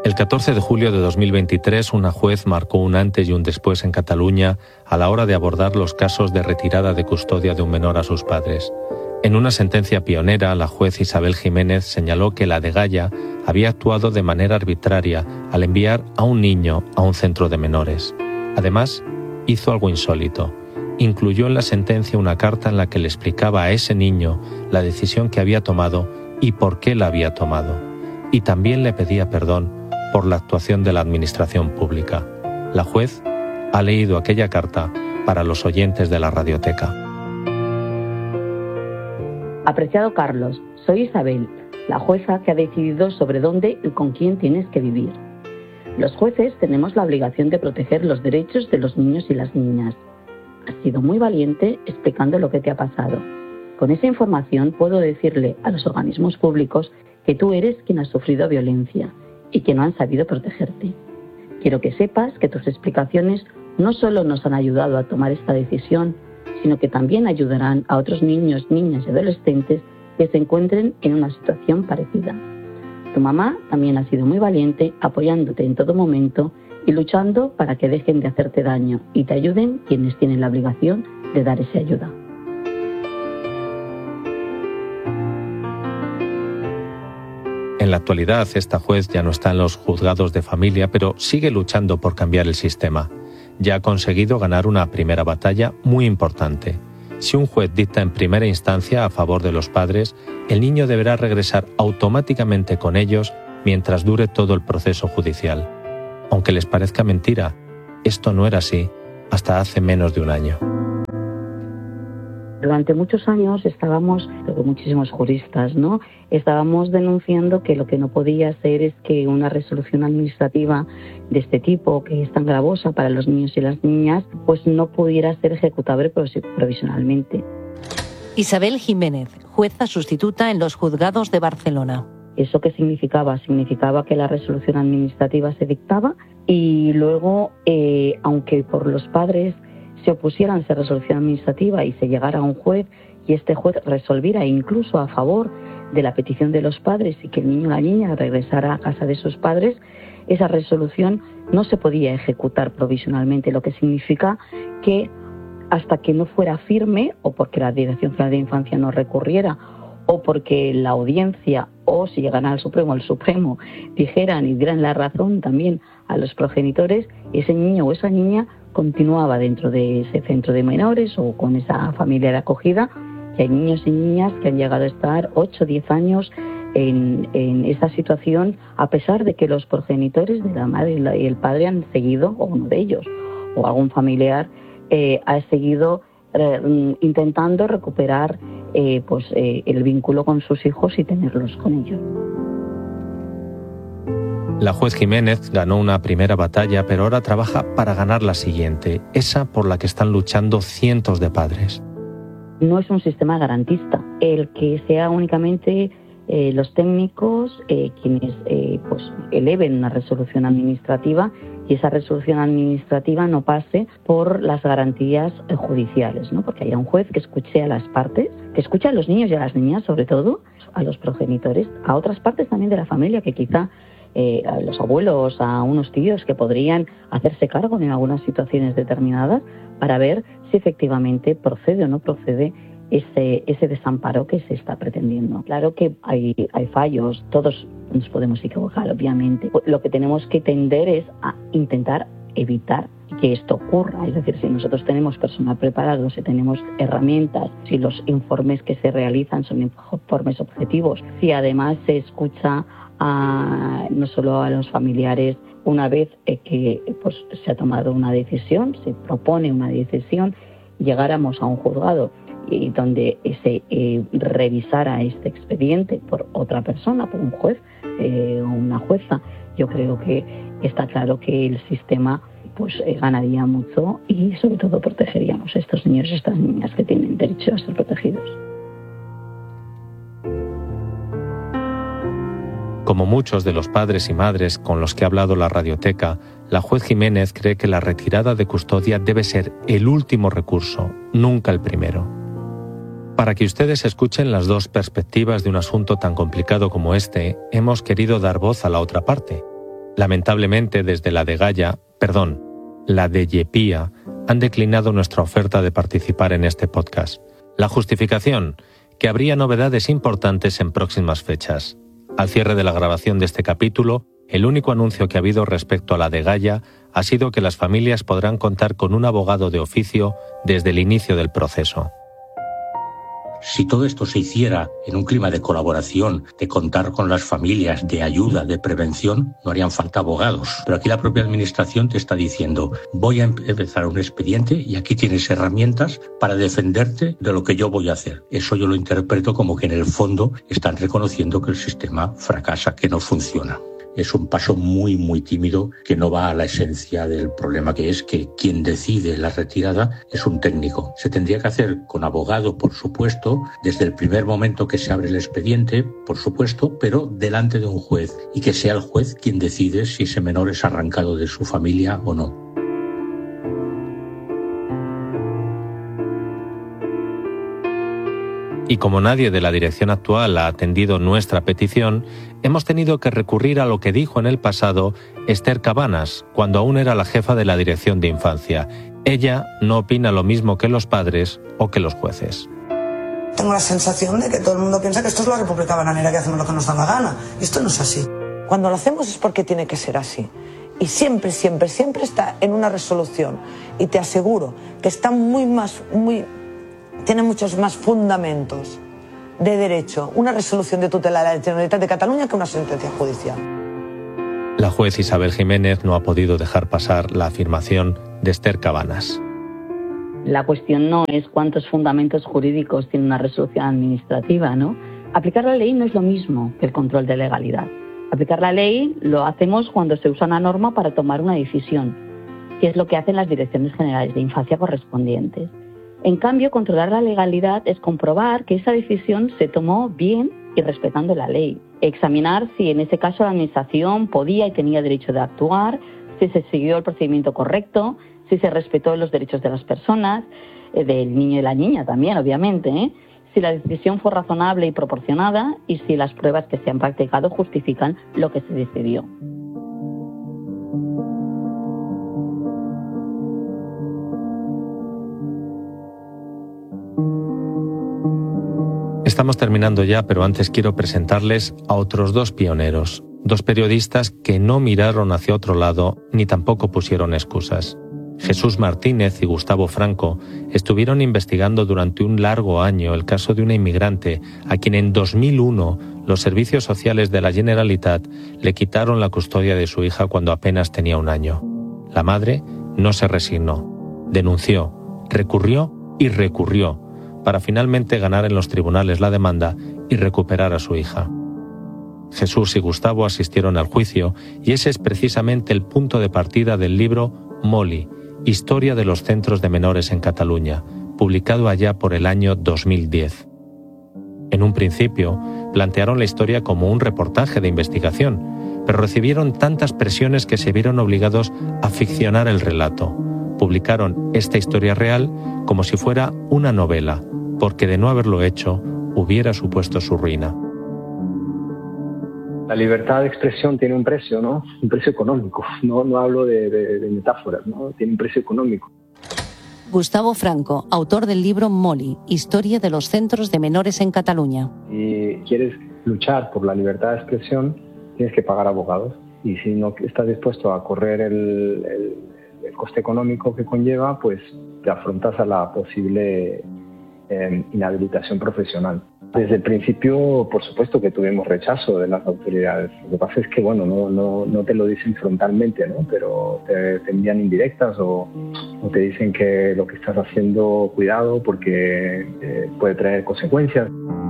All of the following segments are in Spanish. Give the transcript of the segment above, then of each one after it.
El 14 de julio de 2023, una juez marcó un antes y un después en Cataluña a la hora de abordar los casos de retirada de custodia de un menor a sus padres. En una sentencia pionera, la juez Isabel Jiménez señaló que la degaya había actuado de manera arbitraria al enviar a un niño a un centro de menores. Además, hizo algo insólito. Incluyó en la sentencia una carta en la que le explicaba a ese niño la decisión que había tomado y por qué la había tomado. Y también le pedía perdón por la actuación de la administración pública. La juez ha leído aquella carta para los oyentes de la radioteca. Apreciado Carlos, soy Isabel, la jueza que ha decidido sobre dónde y con quién tienes que vivir. Los jueces tenemos la obligación de proteger los derechos de los niños y las niñas. Has sido muy valiente explicando lo que te ha pasado. Con esa información puedo decirle a los organismos públicos que tú eres quien ha sufrido violencia y que no han sabido protegerte. Quiero que sepas que tus explicaciones no solo nos han ayudado a tomar esta decisión, sino que también ayudarán a otros niños, niñas y adolescentes que se encuentren en una situación parecida. Tu mamá también ha sido muy valiente, apoyándote en todo momento y luchando para que dejen de hacerte daño y te ayuden quienes tienen la obligación de dar esa ayuda. En la actualidad, esta juez ya no está en los juzgados de familia, pero sigue luchando por cambiar el sistema. Ya ha conseguido ganar una primera batalla muy importante. Si un juez dicta en primera instancia a favor de los padres, el niño deberá regresar automáticamente con ellos mientras dure todo el proceso judicial. Aunque les parezca mentira, esto no era así hasta hace menos de un año. Durante muchos años estábamos, muchísimos juristas, ¿no? Estábamos denunciando que lo que no podía ser es que una resolución administrativa de este tipo, que es tan gravosa para los niños y las niñas, pues no pudiera ser ejecutable provisionalmente. Isabel Jiménez, jueza sustituta en los juzgados de Barcelona. ¿Eso qué significaba? Significaba que la resolución administrativa se dictaba y luego, aunque por los padres se opusieran a esa resolución administrativa y se llegara a un juez y este juez resolviera incluso a favor de la petición de los padres y que el niño o la niña regresara a casa de sus padres, esa resolución no se podía ejecutar provisionalmente, lo que significa que hasta que no fuera firme, o porque la Dirección General de Infancia no recurriera, o porque la audiencia, o si llegaran al Supremo, el Supremo dijeran y dieran la razón también a los progenitores, ese niño o esa niña continuaba dentro de ese centro de menores o con esa familia de acogida, que hay niños y niñas que han llegado a estar 8 o 10 años en esa situación, a pesar de que los progenitores de la madre y el padre han seguido, o uno de ellos, o algún familiar, ha seguido intentando recuperar el vínculo con sus hijos y tenerlos con ellos. La juez Jiménez ganó una primera batalla, pero ahora trabaja para ganar la siguiente, esa por la que están luchando cientos de padres. No es un sistema garantista. El que sea únicamente los técnicos quienes eleven una resolución administrativa y esa resolución administrativa no pase por las garantías judiciales, ¿no? Porque haya un juez que escuche a las partes, que escuche a los niños y a las niñas, sobre todo, a los progenitores, a otras partes también de la familia que quizá a los abuelos, a unos tíos que podrían hacerse cargo en algunas situaciones determinadas para ver si efectivamente procede o no procede ese desamparo que se está pretendiendo. Claro que hay fallos, todos nos podemos equivocar, obviamente. Lo que tenemos que tender es a intentar evitar que esto ocurra. Es decir, si nosotros tenemos personal preparado, si tenemos herramientas, si los informes que se realizan son informes objetivos, si además se escucha no solo a los familiares una vez que se ha tomado una decisión, se propone una decisión, llegáramos a un juzgado y donde se revisara este expediente por otra persona, por un juez o una jueza, yo creo que está claro que el sistema ganaría mucho y sobre todo protegeríamos a estos niños y estas niñas que tienen derecho a ser protegidos. Como muchos de los padres y madres con los que ha hablado la radioteca, la juez Jiménez cree que la retirada de custodia debe ser el último recurso, nunca el primero. Para que ustedes escuchen las dos perspectivas de un asunto tan complicado como este, hemos querido dar voz a la otra parte. Lamentablemente, desde la de Yepía, han declinado nuestra oferta de participar en este podcast. La justificación, que habría novedades importantes en próximas fechas. Al cierre de la grabación de este capítulo, el único anuncio que ha habido respecto a la de Gaia ha sido que las familias podrán contar con un abogado de oficio desde el inicio del proceso. Si todo esto se hiciera en un clima de colaboración, de contar con las familias, de ayuda, de prevención, no harían falta abogados. Pero aquí la propia administración te está diciendo, voy a empezar un expediente y aquí tienes herramientas para defenderte de lo que yo voy a hacer. Eso yo lo interpreto como que en el fondo están reconociendo que el sistema fracasa, que no funciona. Es un paso muy, muy tímido que no va a la esencia del problema, que es que quien decide la retirada es un técnico. Se tendría que hacer con abogado, por supuesto, desde el primer momento que se abre el expediente, por supuesto, pero delante de un juez, y que sea el juez quien decide si ese menor es arrancado de su familia o no. Y como nadie de la dirección actual ha atendido nuestra petición, hemos tenido que recurrir a lo que dijo en el pasado Esther Cabanas, cuando aún era la jefa de la Dirección de Infancia. Ella no opina lo mismo que los padres o que los jueces. Tengo la sensación de que todo el mundo piensa que esto es la República Bananera, que hacemos lo que nos da la gana. Y esto no es así. Cuando lo hacemos es porque tiene que ser así. Y siempre, siempre, siempre está en una resolución. Y te aseguro que está tiene muchos más fundamentos de derecho una resolución de tutela de la Generalitat de Cataluña que una sentencia judicial. La juez Isabel Jiménez no ha podido dejar pasar la afirmación de Esther Cabanas. La cuestión no es cuántos fundamentos jurídicos tiene una resolución administrativa, ¿no? Aplicar la ley no es lo mismo que el control de legalidad. Aplicar la ley lo hacemos cuando se usa una norma para tomar una decisión, que es lo que hacen las direcciones generales de infancia correspondientes. En cambio, controlar la legalidad es comprobar que esa decisión se tomó bien y respetando la ley. Examinar si en ese caso la administración podía y tenía derecho de actuar, si se siguió el procedimiento correcto, si se respetó los derechos de las personas, del niño y la niña también, obviamente, si la decisión fue razonable y proporcionada y si las pruebas que se han practicado justifican lo que se decidió. Estamos terminando ya, pero antes quiero presentarles a otros dos pioneros, dos periodistas que no miraron hacia otro lado ni tampoco pusieron excusas. Jesús Martínez y Gustavo Franco estuvieron investigando durante un largo año el caso de una inmigrante a quien en 2001 los servicios sociales de la Generalitat le quitaron la custodia de su hija cuando apenas tenía 1 año. La madre no se resignó, denunció, recurrió y recurrió, para finalmente ganar en los tribunales la demanda y recuperar a su hija. Jesús y Gustavo asistieron al juicio y ese es precisamente el punto de partida del libro Molly, Historia de los Centros de Menores en Cataluña, publicado allá por el año 2010. En un principio, plantearon la historia como un reportaje de investigación, pero recibieron tantas presiones que se vieron obligados a ficcionar el relato. Publicaron esta historia real como si fuera una novela, porque de no haberlo hecho, hubiera supuesto su ruina. La libertad de expresión tiene un precio, ¿no? Un precio económico. No hablo de metáforas, ¿no? Tiene un precio económico. Gustavo Franco, autor del libro Molly, Historia de los Centros de Menores en Cataluña. Si quieres luchar por la libertad de expresión, tienes que pagar abogados. Y si no estás dispuesto a correr el coste económico que conlleva, pues te afrontas a la posible inhabilitación profesional. Desde el principio, por supuesto que tuvimos rechazo de las autoridades. Lo que pasa es que, bueno, no te lo dicen frontalmente, ¿no? Pero te envían indirectas o te dicen que lo que estás haciendo, cuidado, porque puede traer consecuencias.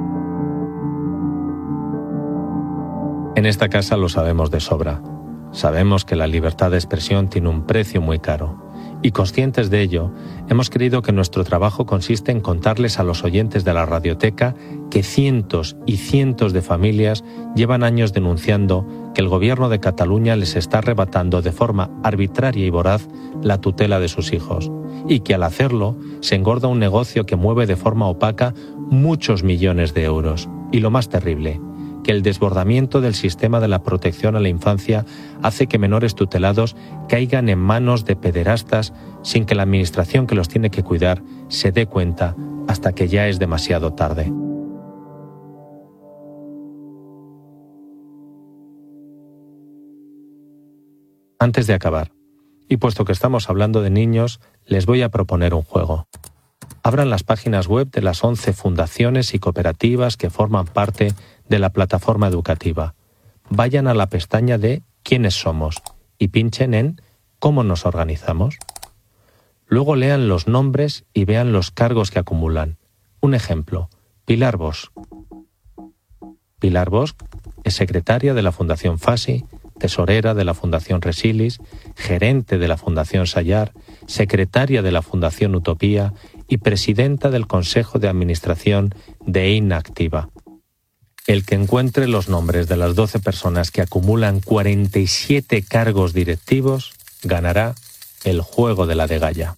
En esta casa lo sabemos de sobra. Sabemos que la libertad de expresión tiene un precio muy caro. Y conscientes de ello, hemos creído que nuestro trabajo consiste en contarles a los oyentes de la Radioteca que cientos y cientos de familias llevan años denunciando que el gobierno de Cataluña les está arrebatando de forma arbitraria y voraz la tutela de sus hijos, y que al hacerlo se engorda un negocio que mueve de forma opaca muchos millones de euros. Y lo más terrible, que el desbordamiento del sistema de la protección a la infancia hace que menores tutelados caigan en manos de pederastas sin que la administración que los tiene que cuidar se dé cuenta hasta que ya es demasiado tarde. Antes de acabar, y puesto que estamos hablando de niños, les voy a proponer un juego. Abran las páginas web de las 11 fundaciones y cooperativas que forman parte de la plataforma educativa. Vayan a la pestaña de ¿Quiénes somos? Y pinchen en ¿Cómo nos organizamos? Luego lean los nombres y vean los cargos que acumulan. Un ejemplo, Pilar Bosch. Pilar Bosch es secretaria de la Fundación FASI, tesorera de la Fundación Resilis, gerente de la Fundación Sayar, secretaria de la Fundación Utopía y presidenta del Consejo de Administración de Inactiva. El que encuentre los nombres de las 12 personas que acumulan 47 cargos directivos ganará el juego de la Degalla.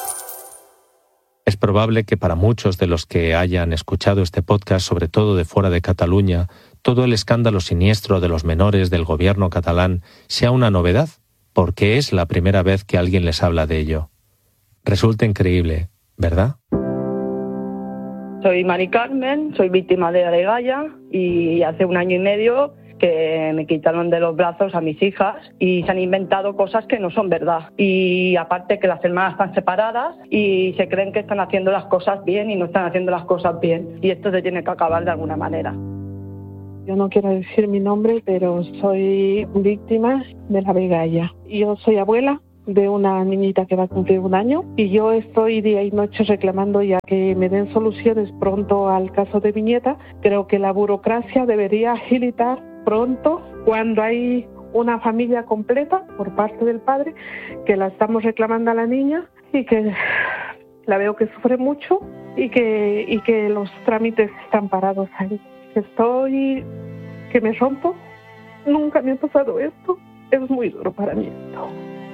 Es probable que para muchos de los que hayan escuchado este podcast, sobre todo de fuera de Cataluña, todo el escándalo siniestro de los menores del gobierno catalán sea una novedad, porque es la primera vez que alguien les habla de ello. Resulta increíble, ¿verdad? Soy Mari Carmen, soy víctima de la Degalla y hace 1 año y medio que me quitaron de los brazos a mis hijas y se han inventado cosas que no son verdad. Y aparte que las hermanas están separadas y se creen que están haciendo las cosas bien y no están haciendo las cosas bien. Y esto se tiene que acabar de alguna manera. Yo no quiero decir mi nombre, pero soy víctima de la Degalla. Yo soy abuela de una niñita que va a cumplir 1 año y yo estoy día y noche reclamando ya que me den soluciones pronto al caso de mi nieta. Creo que la burocracia debería agilitar pronto cuando hay una familia completa por parte del padre que la estamos reclamando a la niña y que la veo que sufre mucho y que los trámites están parados ahí. Que me rompo. Nunca me ha pasado esto. Es muy duro para mí esto.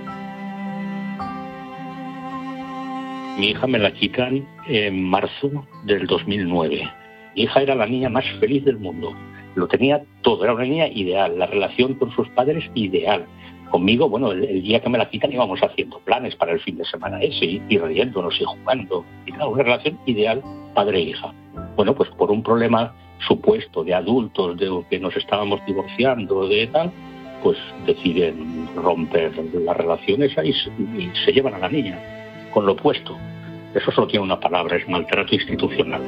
Mi hija me la quitan en marzo del 2009. Mi hija era la niña más feliz del mundo. Lo tenía todo, era una niña ideal. La relación con sus padres, ideal. Conmigo, bueno, el día que me la quitan íbamos haciendo planes para el fin de semana ese, y riéndonos y jugando. Y nada, una relación ideal padre-hija. Bueno, pues por un problema supuesto de adultos, de que nos estábamos divorciando, de tal, pues deciden romper las relaciones y se llevan a la niña, con lo opuesto. Eso solo tiene una palabra, es maltrato institucional.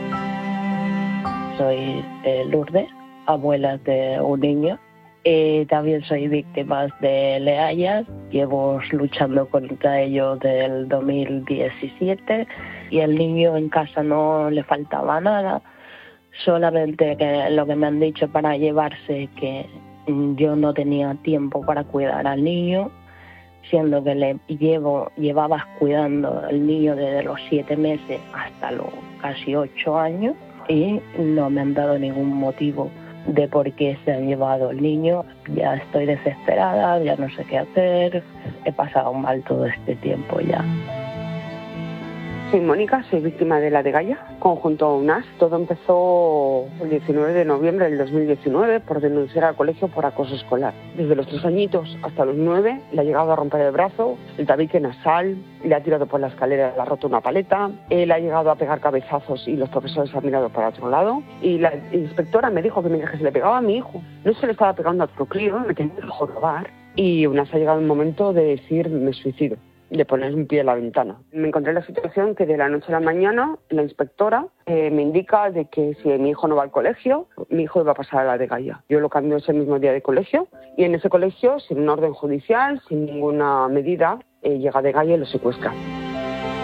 Soy Lourdes, abuela de un niño. También soy víctima de leallas. Llevo luchando contra ello del 2017 y el niño en casa no le faltaba nada. Solamente que lo que me han dicho para llevarse que yo no tenía tiempo para cuidar al niño, siendo que llevaba cuidando al niño desde los 7 meses hasta los casi 8 años y no me han dado ningún motivo de por qué se han llevado el niño. Ya estoy desesperada, ya no sé qué hacer, he pasado mal todo este tiempo ya. Soy Mónica, soy víctima de la Degalla, conjunto a UNAS. Todo empezó el 19 de noviembre del 2019 por denunciar al colegio por acoso escolar. Desde los 3 añitos hasta los 9 le ha llegado a romper el brazo, el tabique nasal, le ha tirado por la escalera, le ha roto una paleta, él ha llegado a pegar cabezazos y los profesores han mirado para otro lado. Y la inspectora me dijo que mientras que se le pegaba a mi hijo, no se le estaba pegando a otro crío, me tenía que jorobar. Y UNAS ha llegado el momento de decir me suicido, de poner un pie en la ventana. Me encontré en la situación que de la noche a la mañana la inspectora me indica de que si mi hijo no va al colegio, mi hijo iba a pasar a la Degalla. Yo lo cambio ese mismo día de colegio y en ese colegio, sin un orden judicial, sin ninguna medida, llega a Degalla y lo secuestra.